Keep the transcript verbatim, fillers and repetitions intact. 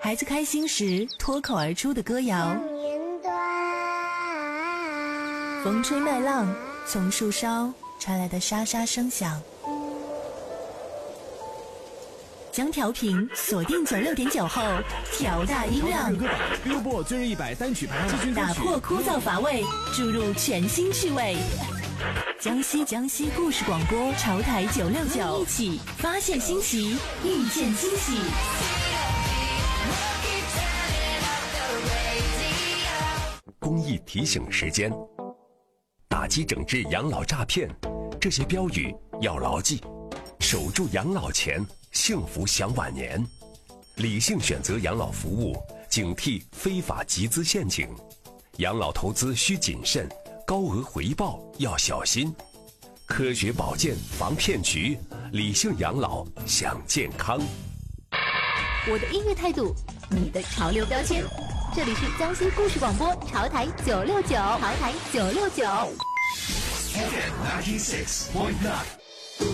孩子开心时脱口而出的歌谣，风吹麦浪，从树梢传来的沙沙声响。将调频锁定九六点九后，调大音量， 歌榜 Billboard 最热一百单曲排行榜， 打破枯燥乏味，注入全新趣味。江西江西故事广播潮台九六九，一起发现新奇，遇见惊喜。 公益提醒时间：打击整治养老诈骗，这些标语要牢记。守住养老钱，幸福享晚年。理性选择养老服务，警惕非法集资陷阱。养老投资需谨慎，高额回报要小心。科学保健防骗局，理性养老享健康。 我的音乐态度，你的潮流标签。这里是江西故事广播潮台九六九，潮台九六九。 F M ninety six point nine。